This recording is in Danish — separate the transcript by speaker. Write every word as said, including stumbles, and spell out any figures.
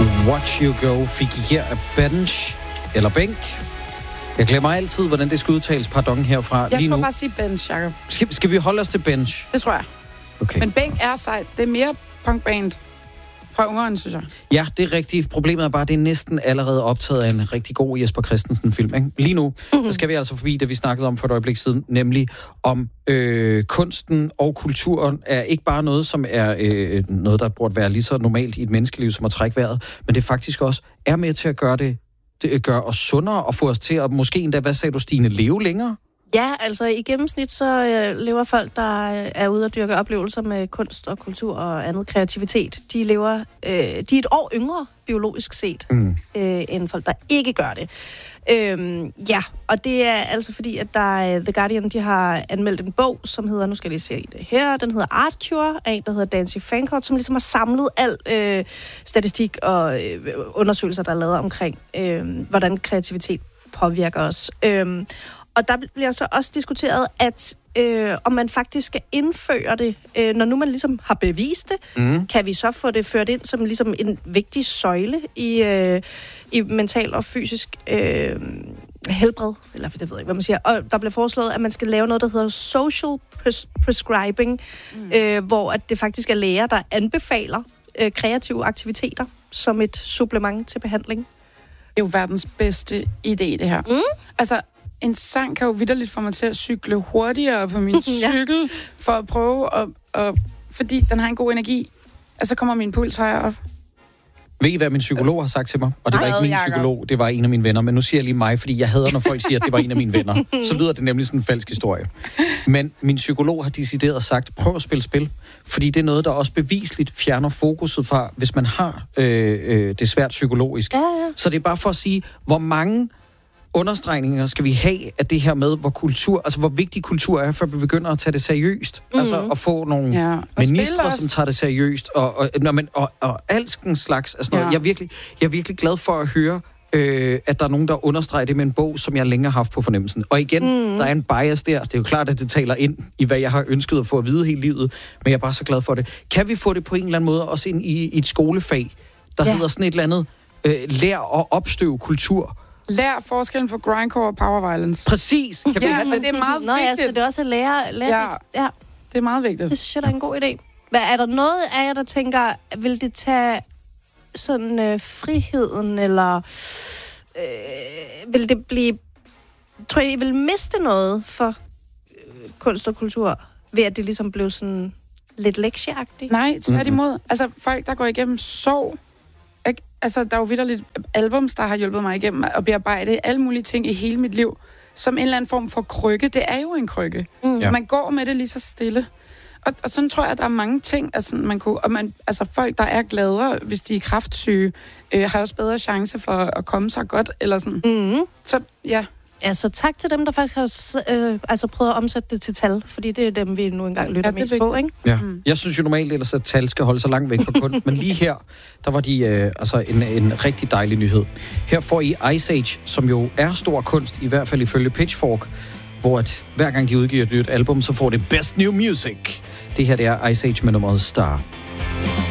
Speaker 1: Watch You Go fik I her af bench, eller bænk. Jeg glemmer altid, hvordan det skal udtales, pardon herfra.
Speaker 2: Jeg
Speaker 1: lige
Speaker 2: tror
Speaker 1: nu.
Speaker 2: bare sige bench, Jacob.
Speaker 1: Skal, skal vi holde os til bench?
Speaker 2: Det tror jeg.
Speaker 1: Okay.
Speaker 2: Men bænk er sejt. Det er mere punkband fra Ungeren, synes jeg.
Speaker 1: Ja, det er rigtigt. Problemet er bare, at det er næsten allerede optaget af en rigtig god Jesper Christensen-film. Ikke? Lige nu, mm-hmm. så skal vi altså forbi det, vi snakkede om for et øjeblik siden, nemlig om øh, kunsten og kulturen er ikke bare noget, som er øh, noget, der burde være lige så normalt i et menneskeliv, som at trække vejret, men det faktisk også er med til at gøre det, det gør os sundere og få os til at måske endda, hvad sagde du, Stine, leve længere?
Speaker 3: Ja, altså i gennemsnit så øh, lever folk, der er ude og dyrke oplevelser med kunst og kultur og andet kreativitet, de lever, øh, de er et år yngre biologisk set, mm. øh, end folk, der ikke gør det. Øhm, ja, og det er altså fordi, at der The Guardian, de har anmeldt en bog, som hedder, nu skal jeg lige se det her, den hedder Art Cure, af en, der hedder Dancy Fancourt, som ligesom har samlet al øh, statistik og øh, undersøgelser, der er lavet omkring, øh, hvordan kreativitet påvirker os. Øh, Og der bliver så også diskuteret, at øh, om man faktisk skal indføre det, øh, når nu man ligesom har bevist det, mm. kan vi så få det ført ind som ligesom en vigtig søjle i, øh, i mental og fysisk øh, helbred, eller det ved jeg ikke, hvad man siger. Og der bliver foreslået, at man skal lave noget, der hedder social pres- prescribing, mm. øh, hvor at det faktisk er læger, der anbefaler øh, kreative aktiviteter som et supplement til behandling.
Speaker 2: Det er jo verdens bedste idé, det her. Mm. Altså, en sang kan jo vitterligt få mig til at cykle hurtigere på min cykel, ja. for at prøve at, at... Fordi den har en god energi, og så kommer min puls højere op.
Speaker 1: Ved I, hvad min psykolog har sagt til mig? Og det var ikke min psykolog, det var en af mine venner. Men nu siger jeg lige mig, fordi jeg hader, når folk siger, at det var en af mine venner. Så lyder det nemlig sådan en falsk historie. Men min psykolog har decideret sagt, prøv at spille spil. Fordi det er noget, der også bevisligt fjerner fokuset fra, hvis man har øh, øh, det svært psykologisk. Ja, ja. Så det er bare for at sige, hvor mange understregninger skal vi have af det her med, hvor kultur, altså hvor vigtig kultur er, før vi begynder at tage det seriøst. Mm-hmm. Altså at få nogle ja. ministre, som tager det seriøst, og, og, og, og, og alskens slags. Altså, ja. jeg, er virkelig, jeg er virkelig glad for at høre, øh, at der er nogen, der understreger det med en bog, som jeg længe har haft på fornemmelsen. Og igen, mm. der er en bias der. Det er jo klart, at det taler ind i, hvad jeg har ønsket at få at vide hele livet, men jeg er bare så glad for det. Kan vi få det på en eller anden måde også ind i, i et skolefag, der ja. hedder sådan et eller andet, øh, lær at opstøve kultur?
Speaker 2: Lær forskellen for grindcore og power violence.
Speaker 1: Præcis. Kan vi
Speaker 2: ja,
Speaker 1: have
Speaker 2: men det er meget
Speaker 3: Nå,
Speaker 2: vigtigt.
Speaker 3: Ja, så det er også at lære, lære
Speaker 2: ja,
Speaker 3: ja,
Speaker 2: det er meget vigtigt.
Speaker 3: Det synes jeg, der er en god idé. Hvad, er der noget af jer, der tænker, vil det tage sådan øh, friheden, eller øh, vil det blive... Tror I, I vil miste noget for øh, kunst og kultur, ved at det ligesom blev sådan lidt lektieagtigt?
Speaker 2: Nej, tværtimod. Mm-hmm. Altså, folk, der går igennem sorg, ikke? Altså, der er jo vitterligt albums, der har hjulpet mig igennem at bearbejde alle mulige ting i hele mit liv, som en eller anden form for krykke. Det er jo en krykke. Mm. Ja. Man går med det lige så stille. Og, og sådan tror jeg, at der er mange ting, altså, man kunne, og man, altså folk, der er gladere, hvis de er kræftsyge, øh, har også bedre chance for at komme sig godt, eller sådan. Mm. Så, ja.
Speaker 3: Ja, så tak til dem, der faktisk har øh, altså prøvet at omsætte det til tal, fordi det er dem, vi nu engang lytter ja, mest på, ikke?
Speaker 1: Ja. Mm. Jeg synes jo normalt ellers, at tal skal holde sig langt væk fra kunst, men lige her, der var de øh, altså en, en rigtig dejlig nyhed. Her får I Ice Age, som jo er stor kunst, i hvert fald ifølge Pitchfork, hvor at hver gang de udgiver et nyt album, så får det Best New Music. Det her, det er Ice Age med nummeret Star.